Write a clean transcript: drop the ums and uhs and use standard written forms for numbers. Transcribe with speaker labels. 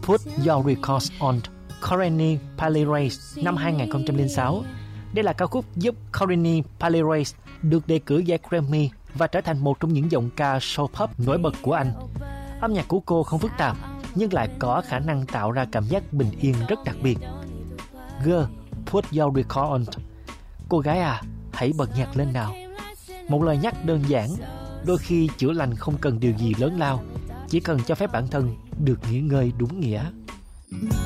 Speaker 1: Put Your Records On, Corinne Palerace năm 2006. Đây là ca khúc giúp Corinne Palerace được đề cử giải Grammy và trở thành một trong những giọng ca soul pop nổi bật của Anh. Âm nhạc của cô không phức tạp nhưng lại có khả năng tạo ra cảm giác bình yên rất đặc biệt. Girl, put your record on. Cô gái à, hãy bật nhạc lên nào. Một lời nhắc đơn giản, đôi khi chữa lành không cần điều gì lớn lao, chỉ cần cho phép bản thân được nghỉ ngơi đúng nghĩa.